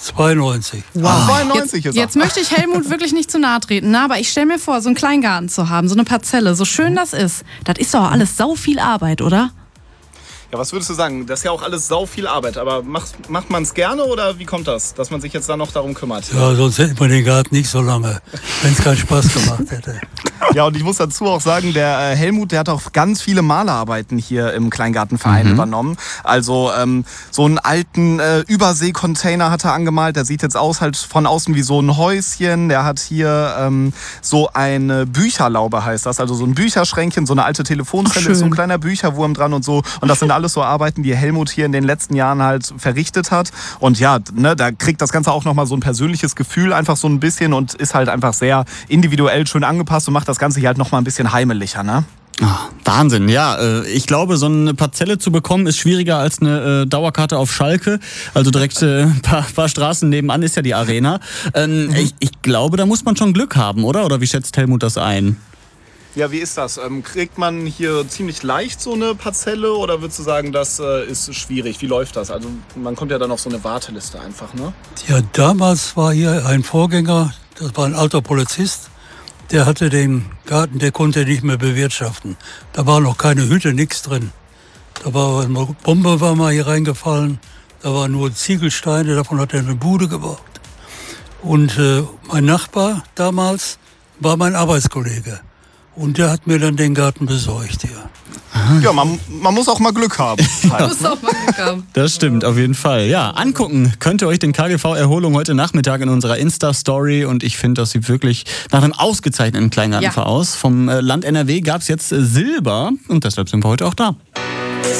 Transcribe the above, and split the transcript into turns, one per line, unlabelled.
92.
Wow.
92 ist er.
Jetzt möchte ich Helmut wirklich nicht zu nahe treten, aber ich stelle mir vor, so einen Kleingarten zu haben, so eine Parzelle, so schön das ist doch alles sau viel Arbeit, oder?
Ja, was würdest du sagen? Das ist ja auch alles sau viel Arbeit, aber macht man es gerne oder wie kommt das, dass man sich jetzt da noch darum kümmert?
Ja, sonst hätte man den Garten nicht so lange, wenn es keinen Spaß gemacht hätte.
Ja, und ich muss dazu auch sagen, der Helmut, der hat auch ganz viele Malerarbeiten hier im Kleingartenverein übernommen. Also so einen alten Überseekontainer hat er angemalt. Der sieht jetzt aus halt von außen wie so ein Häuschen. Der hat hier so eine Bücherlaube, heißt das. Also so ein Bücherschränkchen, so eine alte Telefonzelle, ist so ein kleiner Bücherwurm dran und so. Und das sind alles so Arbeiten, die Helmut hier in den letzten Jahren halt verrichtet hat. Und ja, ne, da kriegt das Ganze auch nochmal so ein persönliches Gefühl einfach so ein bisschen und ist halt einfach sehr individuell schön angepasst und macht das Ganze hier halt nochmal ein bisschen heimeliger, ne?
Wahnsinn, ja. Ich glaube, so eine Parzelle zu bekommen ist schwieriger als eine Dauerkarte auf Schalke. Also direkt ein paar Straßen nebenan ist ja die Arena. Ich glaube, da muss man schon Glück haben, oder? Oder wie schätzt Helmut das ein?
Ja, wie ist das? Kriegt man hier ziemlich leicht so eine Parzelle oder würdest du sagen, das ist schwierig? Wie läuft das? Also man kommt ja dann auf so eine Warteliste einfach, ne?
Ja, damals war hier ein Vorgänger, das war ein alter Polizist, der hatte den Garten, der konnte nicht mehr bewirtschaften. Da war noch keine Hütte, nichts drin. Da war eine Bombe war mal hier reingefallen, da waren nur Ziegelsteine, davon hat er eine Bude gebaut. Und mein Nachbar damals war mein Arbeitskollege. Und der hat mir dann den Garten besorgt hier.
Ja, man muss auch mal Glück haben.
Das stimmt, auf jeden Fall. Ja, angucken könnt ihr euch den KGV-Erholung heute Nachmittag in unserer Insta-Story. Und ich finde, das sieht wirklich nach einem ausgezeichneten Kleingarten aus. Vom Land NRW gab es jetzt Silber und deshalb sind wir heute auch da.